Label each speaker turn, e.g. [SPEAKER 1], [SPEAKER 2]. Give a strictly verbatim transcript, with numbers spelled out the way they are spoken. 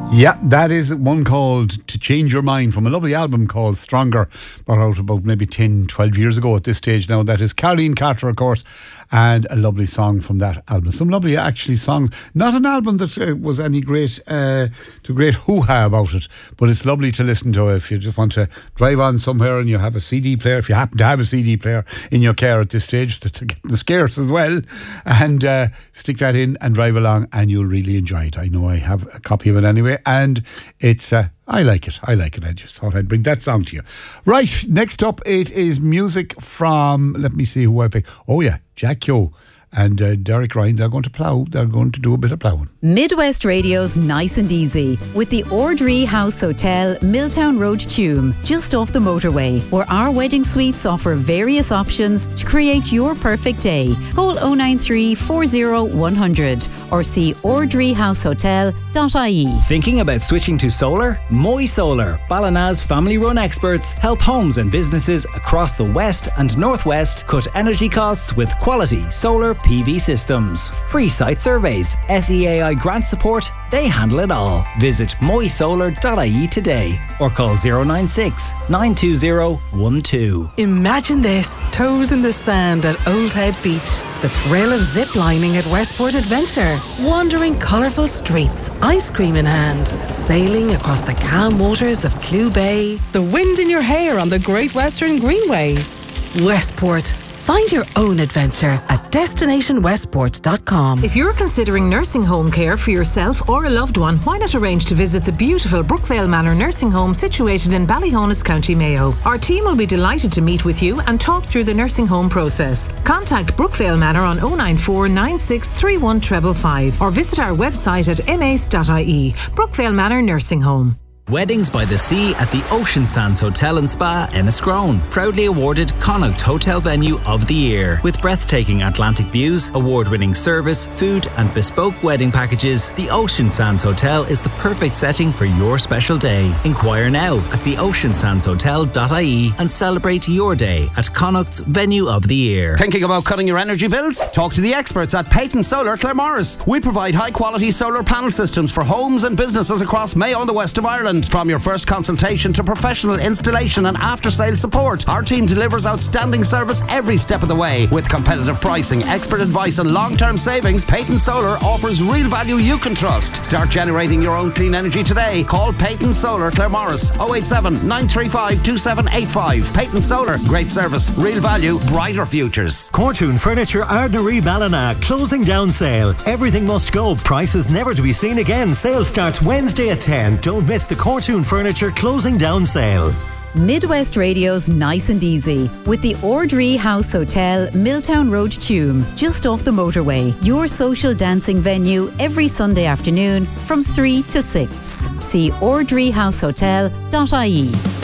[SPEAKER 1] Yeah, that is one called To Change Your Mind from a lovely album called Stronger, brought out about maybe ten, twelve years ago at this stage now. That is Caroline Carter, of course, and a lovely song from that album. Some lovely, actually, songs. Not an album that uh, was any great, uh, to great hoo-ha about it, but it's lovely to listen to if you just want to drive on somewhere and you have a C D player, if you happen to have a C D player in your car at this stage, to, to get the scarce as well, and uh, stick that in and drive along and you'll really enjoy it. I know I have a copy of it anyway. And it's, uh, I like it, I like it. I just thought I'd bring that song to you. Right, next up it is music from, let me see who I pick. Oh yeah, Jack Yo and uh, Derek Ryan. They're going to plough, they're going to do a bit of ploughing.
[SPEAKER 2] Midwest Radio's Nice and Easy with the Ordree House Hotel, Milltown Road, Tuam, just off the motorway, where our wedding suites offer various options to create your perfect day. Call oh nine three, four oh, one hundred or see ordree house hotel dot I E.
[SPEAKER 3] Thinking about switching to solar? Moy Solar, Ballina's family-run experts, help homes and businesses across the west and northwest cut energy costs with quality solar P V systems. Free site surveys, S E A I grant support, they handle it all. Visit moy solar dot I E today or call oh nine six, nine two oh, one two.
[SPEAKER 4] Imagine this, toes in the sand at Old Head Beach. The thrill of zip lining at Westport Adventure. Wandering colourful streets, ice cream in hand. Sailing across the calm waters of Clew Bay. The wind in your hair on the Great Western Greenway. Westport. Find your own adventure at destination westport dot com.
[SPEAKER 5] If you're considering nursing home care for yourself or a loved one, why not arrange to visit the beautiful Brookvale Manor Nursing Home situated in Ballyhonus, County Mayo. Our team will be delighted to meet with you and talk through the nursing home process. Contact Brookvale Manor on oh nine four, nine six three one five five five or visit our website at m a c e dot I E. Brookvale Manor Nursing Home.
[SPEAKER 3] Weddings by the Sea at the Ocean Sands Hotel and Spa, Enniscrone. Proudly awarded Connaught Hotel Venue of the Year. With breathtaking Atlantic views, award-winning service, food and bespoke wedding packages, the Ocean Sands Hotel is the perfect setting for your special day. Inquire now at the ocean sands hotel dot I E and celebrate your day at Connaught's Venue of the Year.
[SPEAKER 6] Thinking about cutting your energy bills? Talk to the experts at Peyton Solar Claremorris. We provide high-quality solar panel systems for homes and businesses across Mayo and the west of Ireland. From your first consultation to professional installation and after-sales support, our team delivers outstanding service every step of the way. With competitive pricing, expert advice and long-term savings, Peyton Solar offers real value you can trust. Start generating your own clean energy today. Call Peyton Solar Claremorris oh eight seven, nine three five, two seven eight five. Peyton Solar, great service, real value, brighter futures.
[SPEAKER 7] Cortoon Furniture Ardnaree Ballina, closing down sale. Everything must go, prices never to be seen again. Sale starts Wednesday at ten. Don't miss the Cortoon Furniture closing down sale.
[SPEAKER 2] Midwest Radio's Nice and Easy with the Ordree House Hotel, Milltown Road, Tuam, just off the motorway. Your social dancing venue every Sunday afternoon from three to six. See ordree house hotel dot I E.